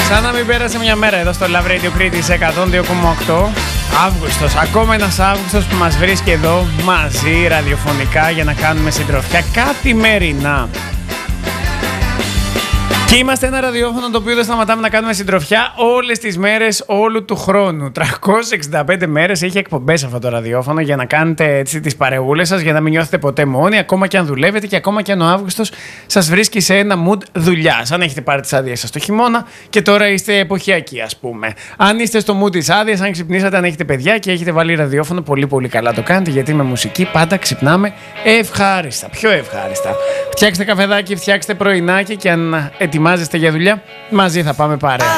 Σαν να μην πέρασε μια μέρα εδώ στο Love Radio Κρήτης 102,8. Αύγουστος, ακόμα ένας Αύγουστος που μας βρίσκει εδώ μαζί ραδιοφωνικά για να κάνουμε συντροφιά καθημερινά. Και είμαστε ένα ραδιόφωνο το οποίο δεν σταματάμε να κάνουμε συντροφιά όλες τις μέρες όλου του χρόνου. 365 μέρες έχει εκπομπές αυτό το ραδιόφωνο για να κάνετε έτσι τις παρεούλες σας, για να μην νιώθετε ποτέ μόνοι, ακόμα και αν δουλεύετε και ακόμα και αν ο Αύγουστος σας βρίσκει σε ένα mood δουλειάς. Αν έχετε πάρει τις άδειες σας το χειμώνα και τώρα είστε εποχιακοί, ας πούμε. Αν είστε στο mood της άδειας, αν ξυπνήσατε, αν έχετε παιδιά και έχετε βάλει ραδιόφωνο, πολύ πολύ καλά το κάνετε, γιατί με μουσική πάντα ξυπνάμε ευχάριστα, πιο ευχάριστα. Φτιάξτε καφεδάκι, φτιάξτε πρωινάκι και αν ετοιμάζεστε για δουλειά, μαζί θα πάμε παρέα.